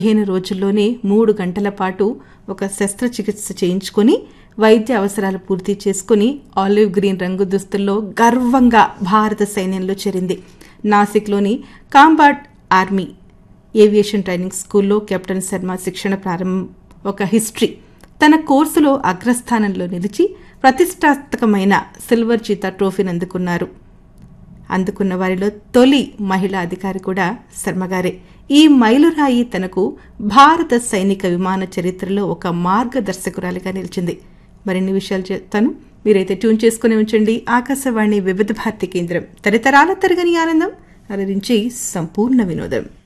15 రోజుల్లోనే 3 గంటల పాటు ఒక శస్త్రచికిత్స చేయించుకొని వైద్య అవసరాలు పూర్తి చేసుకుని ఆలివ్ గ్రీన్ రంగు దుస్తుల్లో గర్వంగా భారత సైన్యంలో చేరింది. నాసిక్లోని కాంబాట్ ఆర్మీ ఏవియేషన్ ట్రైనింగ్ స్కూల్లో కెప్టెన్ శర్మ శిక్షణ ప్రారంభం ఒక హిస్టరీ. తన కోర్సులో అగ్రస్థానంలో నిలిచి ప్రతిష్టాత్మకమైన సిల్వర్ చీతా ట్రోఫీని అందుకున్న వారిలో తొలి మహిళా అధికారి కూడా శర్మగారే. ఈ మైలురాయి తనకు భారత సైనిక విమాన చరిత్రలో ఒక మార్గదర్శకురాలిగా నిలిచింది. మరిన్ని విషయాలు చెప్తాను, మీరైతే ట్యూన్ చేసుకుని ఉంచండి. ఆకాశవాణి వివిధ భారతి కేంద్రం, తరతరాల తరగని ఆనందం, అలరించి సంపూర్ణ వినోదం.